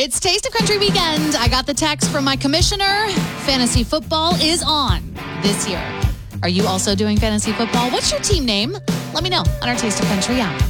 It's Taste of Country weekend. I got the text from my commissioner. Fantasy football is on this year. Are you also doing fantasy football? What's your team name? Let me know on our Taste of Country app.